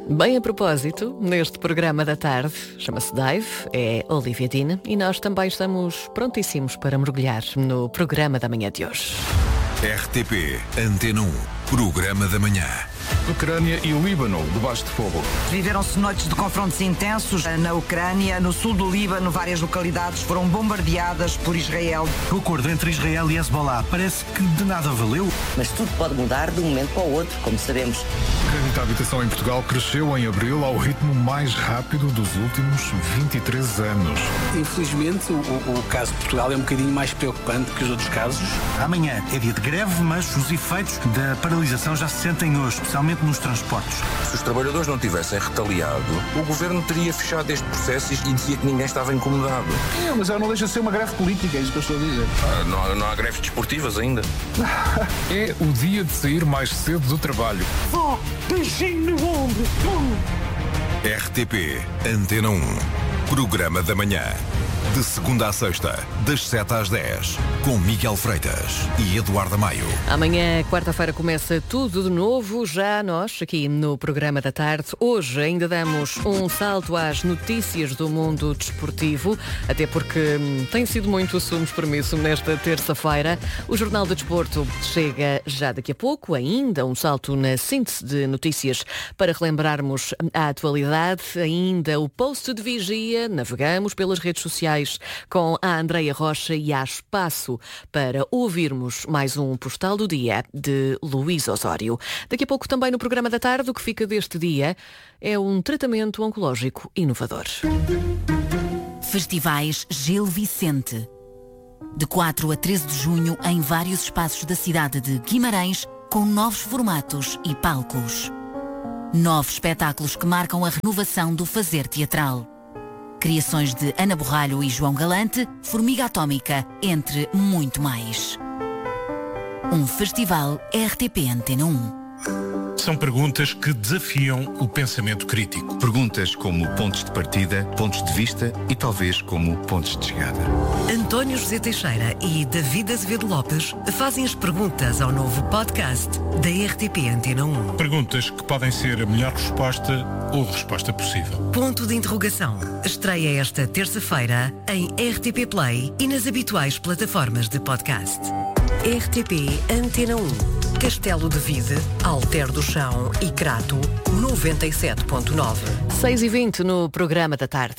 Bem a propósito, neste programa da tarde, chama-se Dive, é Olivia Dean e nós também estamos prontíssimos para mergulhar no programa da manhã de hoje. RTP Antena 1, programa da manhã. Ucrânia e o Líbano, debaixo de fogo. Viveram-se noites de confrontos intensos na Ucrânia. No sul do Líbano, várias localidades foram bombardeadas por Israel. O acordo entre Israel e Hezbollah parece que de nada valeu. Mas tudo pode mudar de um momento para o outro, como sabemos. O crédito à habitação em Portugal cresceu em abril ao ritmo mais rápido dos últimos 23 anos. Infelizmente, o caso de Portugal é um bocadinho mais preocupante que os outros casos. Amanhã é dia de greve, mas os efeitos da paralisação já se sentem hoje, especialmente nos transportes. Se os trabalhadores não tivessem retaliado, o governo teria fechado este processo e dizia que ninguém estava incomodado. Mas ela não deixa de ser uma greve política, é isso que eu estou a dizer. Não há greves desportivas ainda. É o dia de sair mais cedo do trabalho. Vó, beijinho no ombro. RTP Antena 1, programa da manhã. De segunda à sexta, das 7 às 10, com Miguel Freitas e Eduardo Maio. Amanhã, quarta-feira, começa tudo de novo, já nós, aqui no programa da tarde. Hoje ainda damos um salto às notícias do mundo desportivo, até porque tem sido muito assumos permisso nesta terça-feira. O Jornal do Desporto chega já daqui a pouco, ainda um salto na síntese de notícias para relembrarmos a atualidade, ainda o posto de vigia, navegamos pelas redes sociais com a Andreia Rocha e há espaço para ouvirmos mais um postal do dia de Luís Osório. Daqui a pouco também no programa da tarde, o que fica deste dia é um tratamento oncológico inovador. Festivais Gil Vicente. De 4 a 13 de junho em vários espaços da cidade de Guimarães, com novos formatos e palcos. 9 espetáculos que marcam a renovação do fazer teatral. Criações de Ana Borralho e João Galante, Formiga Atómica, entre muito mais. Um festival RTP Antena 1. São perguntas que desafiam o pensamento crítico. Perguntas como pontos de partida, pontos de vista e talvez como pontos de chegada. António José Teixeira e David Azevedo Lopes fazem as perguntas ao novo podcast da RTP Antena 1. Perguntas que podem ser a melhor resposta ou resposta possível. Ponto de interrogação. Estreia esta terça-feira em RTP Play e nas habituais plataformas de podcast. RTP Antena 1. Castelo de Vide, Alter do Chão e Crato, 97.9. 6h20 no programa da tarde.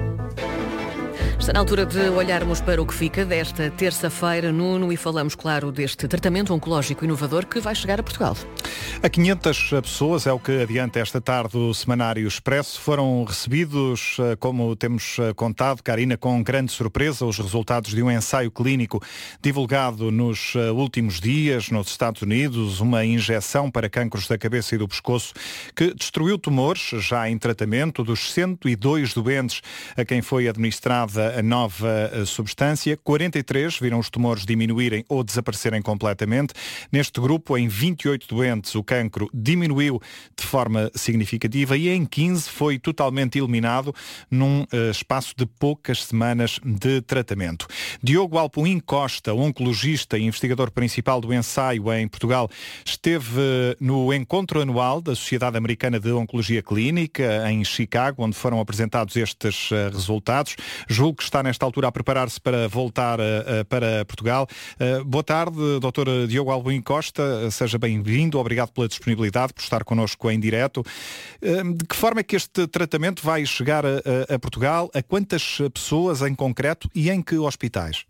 Está na altura de olharmos para o que fica desta terça-feira, Nuno, e falamos, claro, deste tratamento oncológico inovador que vai chegar a Portugal. A 500 pessoas, é o que adianta esta tarde o Semanário Expresso, foram recebidos, como temos contado, Karina, com grande surpresa, os resultados de um ensaio clínico divulgado nos últimos dias nos Estados Unidos, uma injeção para cancros da cabeça e do pescoço que destruiu tumores já em tratamento. Dos 102 doentes a quem foi administrada a nova substância, 43 viram os tumores diminuírem ou desaparecerem completamente. Neste grupo, em 28 doentes, o cancro diminuiu de forma significativa e em 15 foi totalmente eliminado num espaço de poucas semanas de tratamento. Diogo Alpuim Costa, oncologista e investigador principal do ensaio em Portugal, esteve no encontro anual da Sociedade Americana de Oncologia Clínica em Chicago, onde foram apresentados estes resultados. Julgo que está nesta altura a preparar-se para voltar para Portugal. Boa tarde, Dr. Diogo Alpuim Costa, seja bem-vindo, obrigado pela disponibilidade, por estar connosco em direto. De que forma é que este tratamento vai chegar a Portugal? A quantas pessoas em concreto e em que hospitais?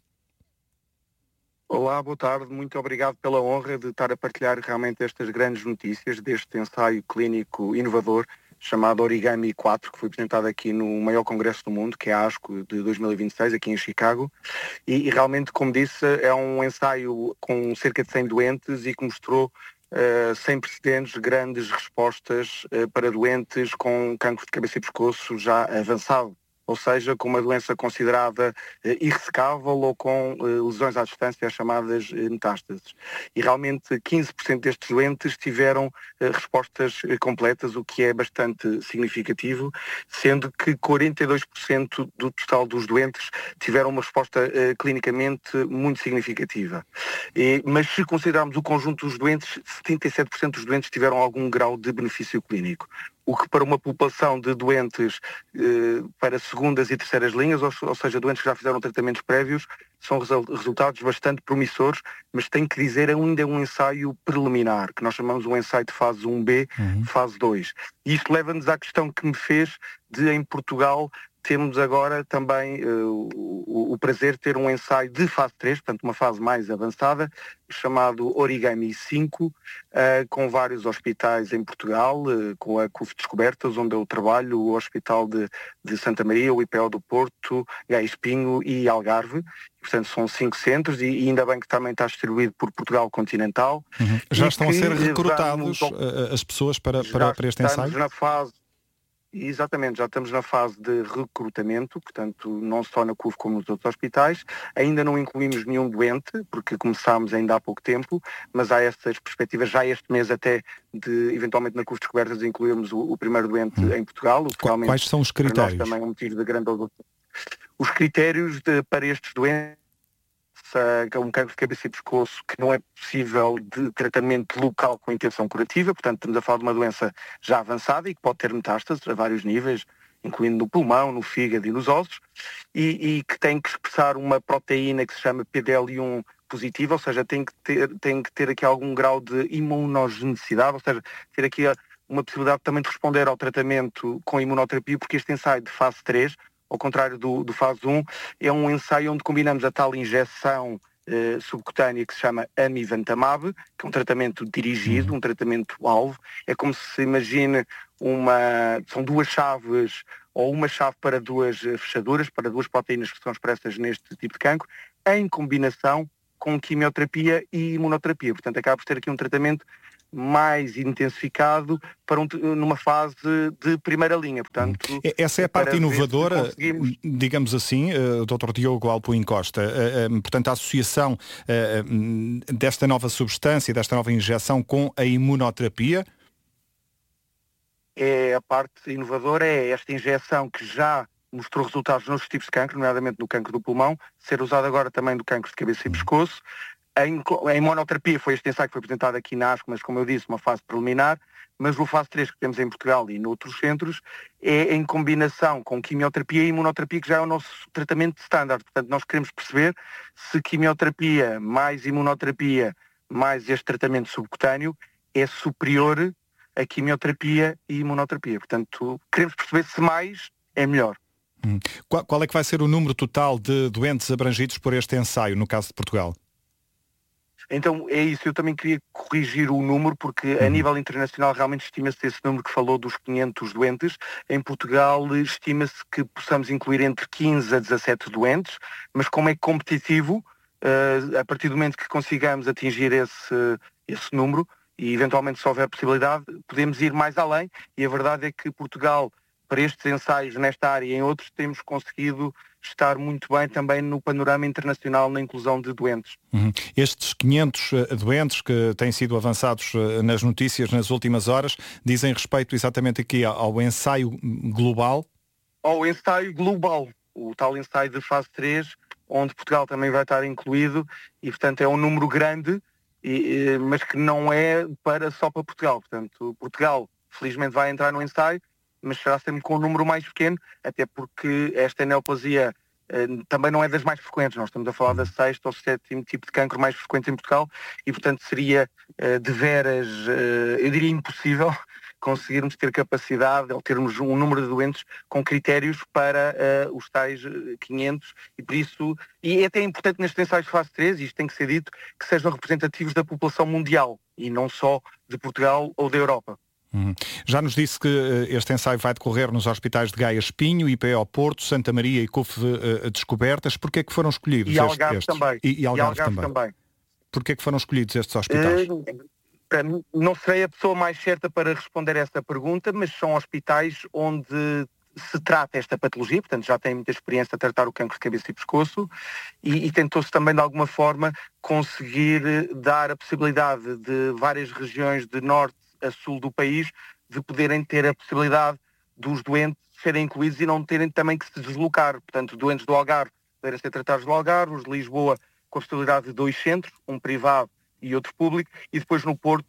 Olá, boa tarde. Muito obrigado pela honra de estar a partilhar realmente estas grandes notícias deste ensaio clínico inovador chamado Origami 4, que foi apresentado aqui no maior congresso do mundo, que é a ASCO de 2026, aqui em Chicago. E realmente, como disse, é um ensaio com cerca de 100 doentes e que mostrou sem precedentes grandes respostas para doentes com cancro de cabeça e pescoço já avançado, ou seja, com uma doença considerada irressecável ou com lesões à distância, as chamadas metástases. E realmente 15% destes doentes tiveram respostas completas, o que é bastante significativo, sendo que 42% do total dos doentes tiveram uma resposta clinicamente muito significativa. Mas se considerarmos o conjunto dos doentes, 77% dos doentes tiveram algum grau de benefício clínico. o que para uma população de doentes para segundas e terceiras linhas, ou seja, doentes que já fizeram tratamentos prévios, são resultados bastante promissores, mas tem que dizer ainda um ensaio preliminar, que nós chamamos um ensaio de fase 1B, fase 2. E isto leva-nos à questão que me fez de, em Portugal, temos agora também o prazer de ter um ensaio de fase 3, portanto uma fase mais avançada, chamado Origami 5, com vários hospitais em Portugal, com a CUF Descobertas, onde eu trabalho, o Hospital de Santa Maria, o IPO do Porto, Gaia Espinho e Algarve. Portanto, são 5 centros e ainda bem que também está distribuído por Portugal continental. Já estão a ser recrutados as pessoas para este ensaio? Exatamente, já estamos na fase de recrutamento, portanto, não só na CUF como nos outros hospitais. Ainda não incluímos nenhum doente, porque começámos ainda há pouco tempo, mas há essas perspectivas já este mês até de, eventualmente, na CUF Descobertas, incluirmos o primeiro doente em Portugal. Quais são os critérios? Também é um motivo de grande orgulho. Os critérios para estes doentes, um cancro de cabeça e pescoço que não é possível de tratamento local com intenção curativa, portanto estamos a falar de uma doença já avançada e que pode ter metástases a vários níveis, incluindo no pulmão, no fígado e nos ossos, e que tem que expressar uma proteína que se chama PDL1 positiva, ou seja, tem que ter aqui algum grau de imunogenicidade, ou seja, ter aqui uma possibilidade também de responder ao tratamento com imunoterapia, porque este ensaio de fase 3, ao contrário do fase 1, é um ensaio onde combinamos a tal injeção subcutânea que se chama amivantamab, que é um tratamento dirigido, um tratamento-alvo. É como se imagine são duas chaves, ou uma chave para duas fechaduras, para duas proteínas que são expressas neste tipo de cancro, em combinação com quimioterapia e imunoterapia. Portanto, acaba por ter aqui um tratamento mais intensificado numa fase de primeira linha. Portanto, essa é a parte inovadora, digamos assim, Dr. Diogo Alpuim Costa. Portanto, a associação desta nova substância, desta nova injeção com a imunoterapia. A parte inovadora é esta injeção que já mostrou resultados nos tipos de cancro, nomeadamente no cancro do pulmão, ser usado agora também no cancro de cabeça e pescoço. Em monoterapia foi este ensaio que foi apresentado aqui na ASCO, mas como eu disse, uma fase preliminar, mas o fase 3 que temos em Portugal e noutros centros é em combinação com quimioterapia e imunoterapia, que já é o nosso tratamento standard. Portanto, nós queremos perceber se quimioterapia mais imunoterapia mais este tratamento subcutâneo é superior a quimioterapia e imunoterapia. Portanto, queremos perceber se mais é melhor. Qual é que vai ser o número total de doentes abrangidos por este ensaio, no caso de Portugal? Então é isso, eu também queria corrigir o número, porque a nível internacional realmente estima-se esse número que falou dos 500 doentes. Em Portugal estima-se que possamos incluir entre 15 a 17 doentes, mas como é competitivo, a partir do momento que consigamos atingir esse número, e eventualmente se houver possibilidade, podemos ir mais além, e a verdade é que Portugal, para estes ensaios nesta área e em outros, temos conseguido estar muito bem também no panorama internacional na inclusão de doentes. Estes 500 doentes que têm sido avançados nas notícias nas últimas horas dizem respeito exatamente aqui ao ensaio global? Ao ensaio global, o tal ensaio de fase 3, onde Portugal também vai estar incluído e, portanto, é um número grande, mas que não é só para Portugal. Portanto, Portugal, felizmente, vai entrar no ensaio, mas será sempre com um número mais pequeno, até porque esta neoplasia também não é das mais frequentes. Nós estamos a falar da 6º ou 7º tipo de cancro mais frequente em Portugal e, portanto, seria de veras, eu diria impossível, conseguirmos ter capacidade ou termos um número de doentes com critérios para os tais 500 e por isso, e é até importante nestes ensaios de fase 3, e isto tem que ser dito, que sejam representativos da população mundial e não só de Portugal ou da Europa. Já nos disse que este ensaio vai decorrer nos hospitais de Gaia Espinho, IPO Porto, Santa Maria e CUF Descobertas. Porquê é que foram escolhidos estes? Também. E Algarve também. Porquê é que foram escolhidos estes hospitais? Não serei a pessoa mais certa para responder esta pergunta, mas são hospitais onde se trata esta patologia, portanto já tem muita experiência a tratar o cancro de cabeça e pescoço e tentou-se também de alguma forma conseguir dar a possibilidade de várias regiões de norte a sul do país de poderem ter a possibilidade dos doentes serem incluídos e não terem também que se deslocar. Portanto, doentes do Algarve poderem ser tratados do Algarve, os de Lisboa com a possibilidade de 2 centros, um privado e outro público, e depois no Porto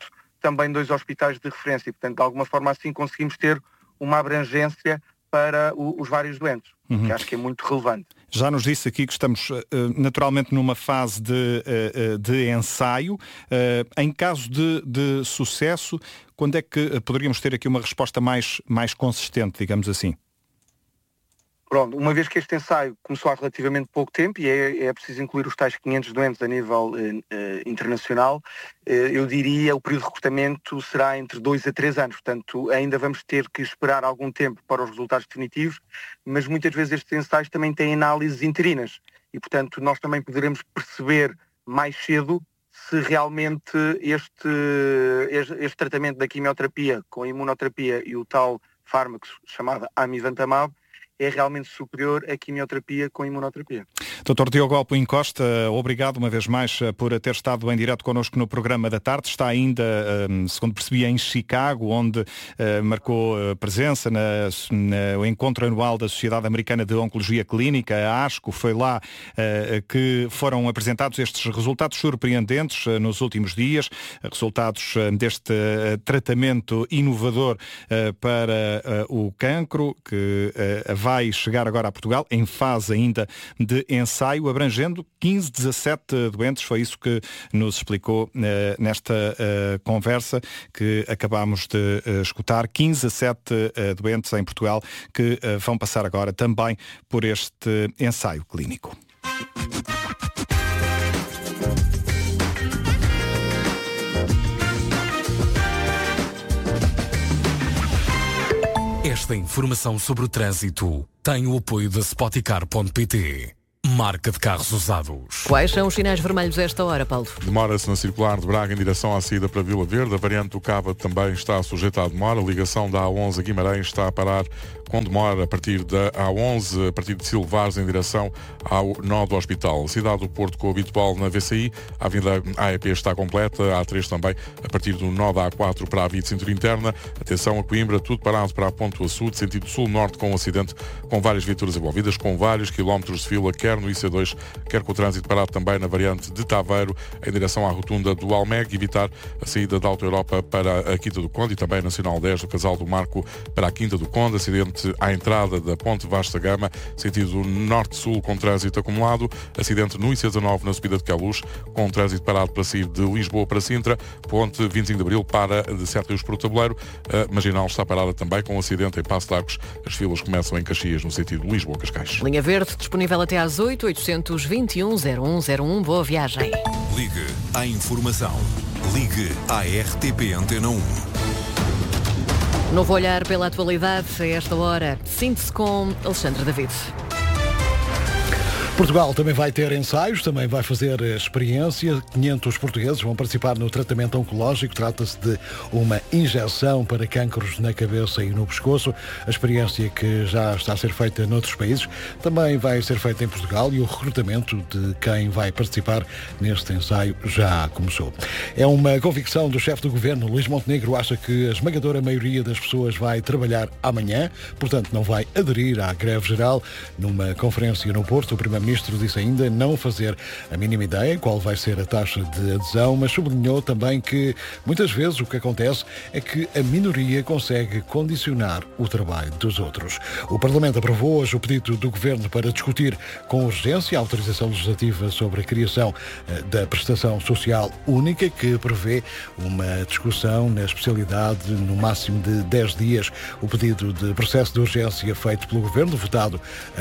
também 2 hospitais de referência. Portanto, de alguma forma assim conseguimos ter uma abrangência para os vários doentes, que acho que é muito relevante. Já nos disse aqui que estamos naturalmente numa fase de ensaio. Em caso de sucesso, quando é que poderíamos ter aqui uma resposta mais consistente, digamos assim? Pronto, uma vez que este ensaio começou há relativamente pouco tempo e é preciso incluir os tais 500 doentes a nível internacional, eu diria o período de recrutamento será entre 2 a 3 anos, portanto ainda vamos ter que esperar algum tempo para os resultados definitivos, mas muitas vezes estes ensaios também têm análises interinas e portanto nós também poderemos perceber mais cedo se realmente este tratamento da quimioterapia com a imunoterapia e o tal fármaco chamado amivantamab é realmente superior à quimioterapia com imunoterapia. Dr. Diogo Alpoim Costa, obrigado uma vez mais por ter estado em direto connosco no programa da tarde. Está ainda, segundo percebi, em Chicago, onde marcou presença no encontro anual da Sociedade Americana de Oncologia Clínica, a ASCO. Foi lá que foram apresentados estes resultados surpreendentes nos últimos dias, resultados deste tratamento inovador para o cancro, que vai chegar agora a Portugal, em fase ainda de ensaio, abrangendo 17 doentes. Foi isso que nos explicou nesta conversa que acabámos de escutar. 17 doentes em Portugal que vão passar agora também por este ensaio clínico. Esta informação sobre o trânsito tem o apoio da Spoticar.pt, marca de carros usados. Quais são os sinais vermelhos a esta hora, Paulo? Demora-se na circular de Braga em direção à saída para Vila Verde. A variante do Cava também está sujeita à demora. A ligação da A11 a Guimarães está a parar com demora a partir da A11, a partir de Silvares em direção ao nó do Hospital. A cidade do Porto com o habitual na VCI. A Avenida AEP está completa. A A3 também a partir do nó da A4 para a via de cintura interna. Atenção a Coimbra, tudo parado para a Ponte Sul, de sentido sul-norte, com um acidente com várias viaturas envolvidas, com vários quilómetros de fila, quer no IC2, quer com o trânsito parado também na variante de Taveiro, em direção à rotunda do Almeg. Evitar a saída da Auto Europa para a Quinta do Conde e também a Nacional 10 do Casal do Marco para a Quinta do Conde. Acidente à entrada da Ponte Vasta Gama, sentido norte-sul, com trânsito acumulado. Acidente no IC19 na subida de Queluz, com trânsito parado para sair de Lisboa para Sintra. Ponte 25 de Abril para de Sete Rios para o Tabuleiro. A Marginal está parada também com acidente em Passo de Arcos. As filas começam em Caxias, no sentido Lisboa-Cascais. Linha Verde, disponível até às 8, 821-0101. Boa viagem. Ligue à informação. Ligue à RTP Antena 1. Novo olhar pela atualidade a esta hora. Sinta-se com Alexandre David. Portugal também vai ter ensaios, também vai fazer experiência. 500 portugueses vão participar no tratamento oncológico. Trata-se de uma injeção para cancros na cabeça e no pescoço. A experiência que já está a ser feita noutros países também vai ser feita em Portugal e o recrutamento de quem vai participar neste ensaio já começou. É uma convicção do chefe do governo, Luís Montenegro. Acha que a esmagadora maioria das pessoas vai trabalhar amanhã, portanto não vai aderir à greve geral. Numa conferência no Porto, o Primeiro-Ministro disse ainda não fazer a mínima ideia qual vai ser a taxa de adesão, mas sublinhou também que muitas vezes o que acontece é que a minoria consegue condicionar o trabalho dos outros. O Parlamento aprovou hoje o pedido do Governo para discutir com urgência a autorização legislativa sobre a criação da prestação social única, que prevê uma discussão na especialidade no máximo de 10 dias. O pedido de processo de urgência feito pelo Governo, votado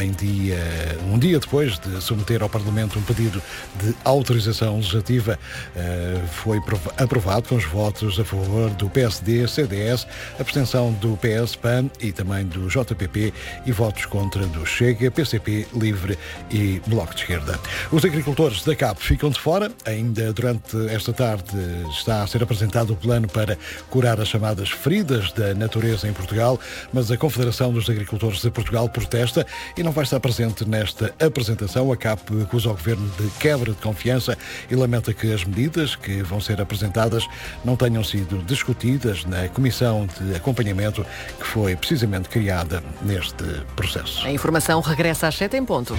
um dia depois de submeter ao Parlamento um pedido de autorização legislativa, foi aprovado com os votos a favor do PSD, CDS, abstenção do PS, PAN e também do JPP e votos contra do Chega, PCP, Livre e Bloco de Esquerda. Os agricultores da CAP ficam de fora. Ainda durante esta tarde está a ser apresentado o plano para curar as chamadas feridas da natureza em Portugal, mas a Confederação dos Agricultores de Portugal protesta e não vai estar presente nesta apresentação. A CAP acusa o Governo de quebra de confiança e lamenta que as medidas que vão ser apresentadas não tenham sido discutidas na Comissão de Acompanhamento que foi precisamente criada neste processo. A informação regressa às 7 em ponto.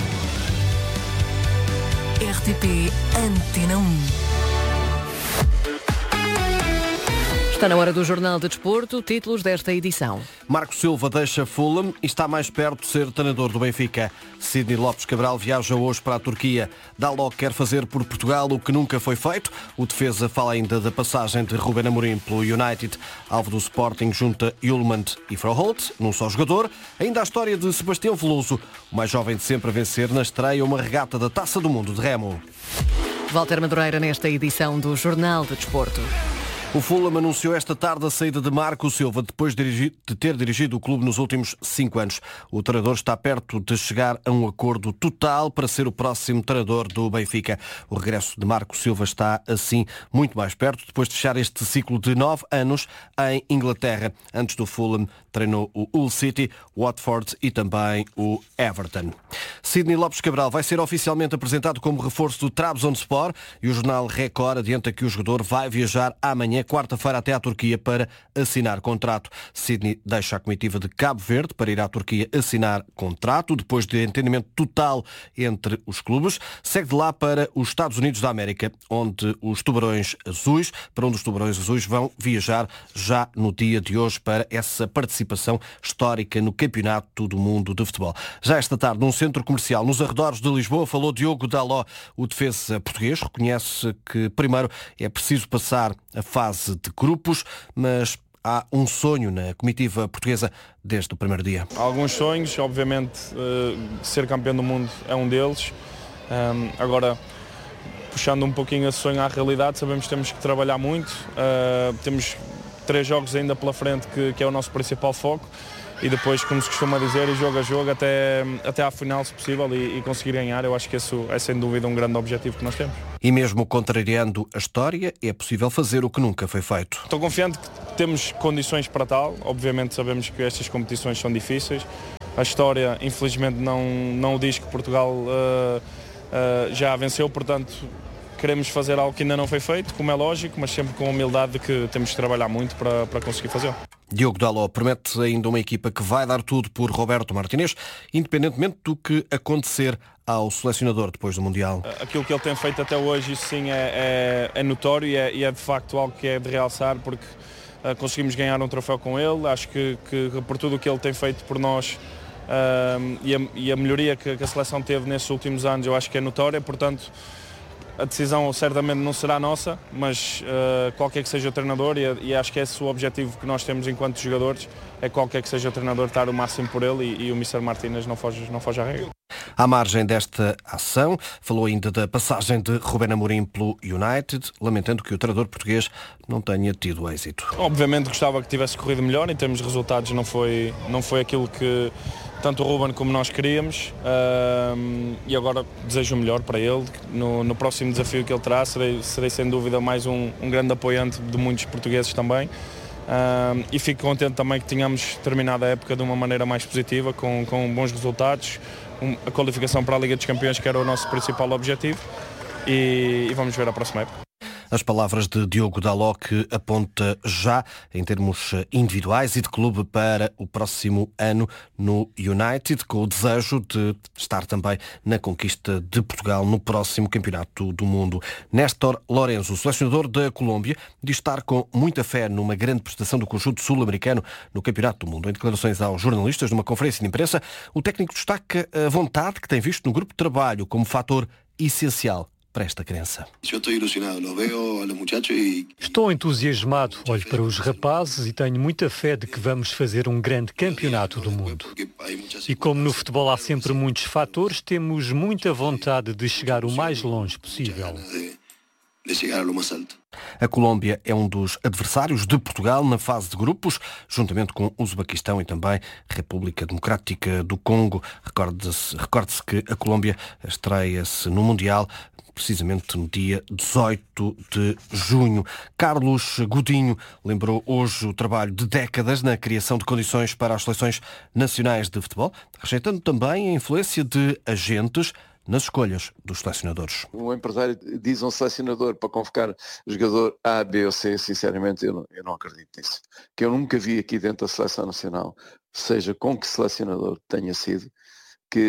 RTP Antena 1. Está na hora do Jornal de Desporto, títulos desta edição. Marco Silva deixa Fulham e está mais perto de ser treinador do Benfica. Sidney Lopes Cabral viaja hoje para a Turquia. Dalot quer fazer por Portugal o que nunca foi feito. O defesa fala ainda da passagem de Ruben Amorim pelo United. Alvo do Sporting junta Hjulmand e Froholt, num só jogador. Ainda a história de Sebastião Veloso, o mais jovem de sempre a vencer na estreia uma regata da Taça do Mundo de Remo. Walter Madureira nesta edição do Jornal de Desporto. O Fulham anunciou esta tarde a saída de Marco Silva depois de ter dirigido o clube nos últimos 5 anos. O treinador está perto de chegar a um acordo total para ser o próximo treinador do Benfica. O regresso de Marco Silva está, assim, muito mais perto depois de fechar este ciclo de 9 anos em Inglaterra. Antes do Fulham, treinou o Hull City, Watford e também o Everton. Sidney Lopes Cabral vai ser oficialmente apresentado como reforço do Trabzonspor e o jornal Record adianta que o jogador vai viajar amanhã, quarta-feira, até à Turquia para assinar contrato. Sidney deixa a comitiva de Cabo Verde para ir à Turquia assinar contrato, depois de entendimento total entre os clubes. Segue de lá para os Estados Unidos da América, onde os Tubarões Azuis vão viajar já no dia de hoje para essa participação histórica no Campeonato do Mundo de Futebol. Já esta tarde, num centro comercial nos arredores de Lisboa, falou Diogo Dalot. O defesa português reconhece que primeiro é preciso passar a fase de grupos, mas há um sonho na comitiva portuguesa desde o primeiro dia. Há alguns sonhos, obviamente ser campeão do mundo é um deles. Agora, puxando um pouquinho esse sonho à realidade, sabemos que temos que trabalhar muito. Temos 3 jogos ainda pela frente que é o nosso principal foco. E depois, como se costuma dizer, jogo a jogo até à final, se possível, e conseguir ganhar. Eu acho que isso é sem dúvida um grande objetivo que nós temos. E mesmo contrariando a história, é possível fazer o que nunca foi feito. Estou confiante que temos condições para tal. Obviamente sabemos que estas competições são difíceis. A história, infelizmente, não diz que Portugal já venceu, portanto queremos fazer algo que ainda não foi feito, como é lógico, mas sempre com a humildade de que temos de trabalhar muito para conseguir fazê-lo. Diogo Dalot promete ainda uma equipa que vai dar tudo por Roberto Martínez, independentemente do que acontecer ao selecionador depois do Mundial. Aquilo que ele tem feito até hoje, isso sim é notório e é de facto algo que é de realçar, porque conseguimos ganhar um troféu com ele. Acho que por tudo o que ele tem feito por nós e a melhoria que a seleção teve nesses últimos anos, eu acho que é notória, portanto a decisão certamente não será nossa, mas qualquer que seja o treinador, e acho que esse é o objetivo que nós temos enquanto jogadores, é qualquer que seja o treinador estar o máximo por ele e o Mr. Martínez não foge à regra. À margem desta ação, falou ainda da passagem de Ruben Amorim pelo United, lamentando que o treinador português não tenha tido êxito. Obviamente gostava que tivesse corrido melhor, em termos de resultados não foi aquilo que tanto o Ruben como nós queríamos, e agora desejo o melhor para ele. No próximo desafio que ele terá, serei sem dúvida mais um grande apoiante de muitos portugueses também. E fico contente também que tenhamos terminado a época de uma maneira mais positiva, com bons resultados, a qualificação para a Liga dos Campeões, que era o nosso principal objetivo, e vamos ver a próxima época. As palavras de Diogo Dalot, que aponta já em termos individuais e de clube para o próximo ano no United, com o desejo de estar também na conquista de Portugal no próximo Campeonato do Mundo. Néstor Lourenço, o selecionador da Colômbia, diz estar com muita fé numa grande prestação do conjunto sul-americano no Campeonato do Mundo. Em declarações aos jornalistas numa conferência de imprensa, o técnico destaca a vontade que tem visto no grupo de trabalho como fator essencial para esta crença. Estou entusiasmado, olho para os rapazes e tenho muita fé de que vamos fazer um grande campeonato do mundo. E como no futebol há sempre muitos fatores, temos muita vontade de chegar o mais longe possível. A Colômbia é um dos adversários de Portugal na fase de grupos, juntamente com o Uzbequistão e também a República Democrática do Congo. Recorde-se que a Colômbia estreia-se no Mundial precisamente no dia 18 de junho. Carlos Godinho lembrou hoje o trabalho de décadas na criação de condições para as seleções nacionais de futebol, rejeitando também a influência de agentes nas escolhas dos selecionadores. Um empresário diz a um selecionador para convocar jogador A, B ou C, sinceramente eu não acredito nisso. Que eu nunca vi aqui dentro da seleção nacional, seja com que selecionador tenha sido, que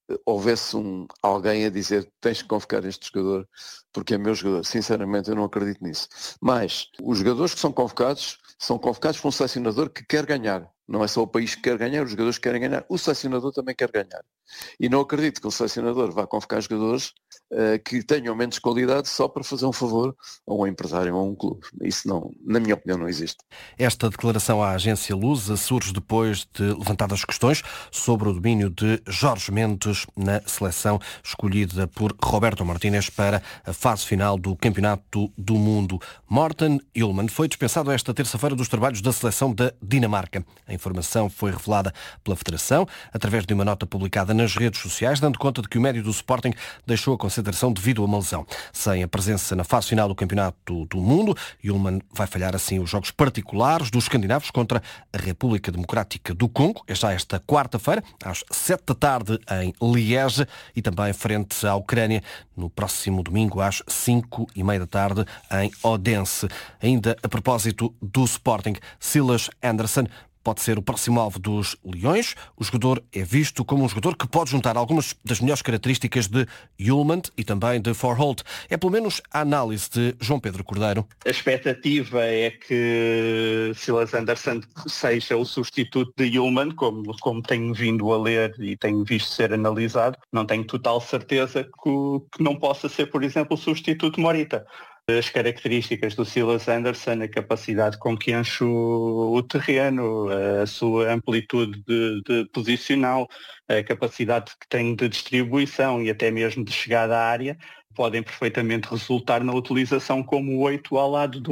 houvesse alguém a dizer tens que convocar este jogador porque é meu jogador. Sinceramente eu não acredito nisso. Mas os jogadores que são convocados por um selecionador que quer ganhar. Não é só o país que quer ganhar, os jogadores que querem ganhar. O selecionador também quer ganhar. E não acredito que o selecionador vá convocar jogadores que tenham menos qualidade só para fazer um favor a um empresário ou a um clube. Isso não, na minha opinião, não existe. Esta declaração à agência Lusa surge depois de levantadas questões sobre o domínio de Jorge Mendes na seleção escolhida por Roberto Martínez para a fase final do Campeonato do Mundo. Morten Ullmann foi dispensado esta terça-feira dos trabalhos da seleção da Dinamarca. A informação foi revelada pela Federação através de uma nota publicada nas redes sociais, dando conta de que o médio do Sporting deixou a concentração devido a uma lesão. Sem a presença na fase final do Campeonato do Mundo, Ullmann vai falhar assim os jogos particulares dos escandinavos contra a República Democrática do Congo. É já esta quarta-feira, às 7 da em Liege, e também frente à Ucrânia no próximo domingo às 5:30 em Odense. Ainda a propósito do Sporting, Silas Anderson pode ser o próximo alvo dos Leões. O jogador é visto como um jogador que pode juntar algumas das melhores características de Ullmann e também de Forholt. É pelo menos a análise de João Pedro Cordeiro. A expectativa é que Silas Anderson seja o substituto de Ullmann, como tenho vindo a ler e tenho visto ser analisado. Não tenho total certeza que não possa ser, por exemplo, o substituto de Morita. As características do Silas Anderson, a capacidade com que enche o terreno, a sua amplitude de posicional, a capacidade que tem de distribuição e até mesmo de chegada à área, podem perfeitamente resultar na utilização como 8 ao lado de